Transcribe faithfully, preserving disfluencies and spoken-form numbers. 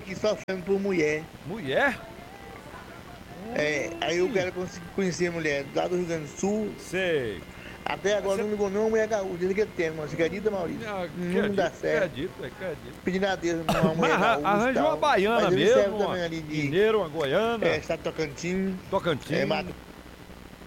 aqui sofrendo por mulher. Mulher? É, aí eu quero conseguir conhecer a mulher lá do Rio Grande do Sul. Sei. Até agora Você- não ligou nenhuma mulher gaúcha, ele que tem, mano. Você acredita, Maurício? Ah, Não dá certo. Acredito, acredito. Pedindo a Deus uma mulher Mas arra- gaúcha. e arranja tal. uma baiana Mas ele mesmo, serve uma também ali de mineira, uma goiana, é, estado Tocantins, Tocantins. é, Mato